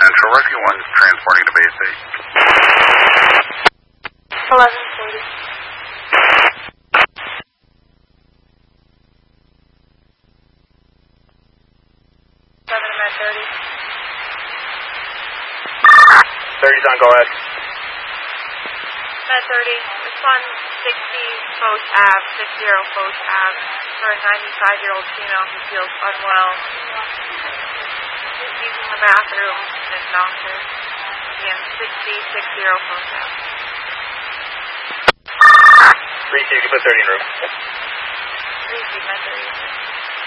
Central, Rescue 1 is transporting to base 8. 1140. 30. 30's on, go ahead. Med 30, respond 60 Foch Ave, 60 Foch Ave, for a 95-year-old female who feels unwell. She's using the bathroom and doctor. Again, 60 Foch Ave. 3-2, you can put 30 in room. 3-2, Med 30.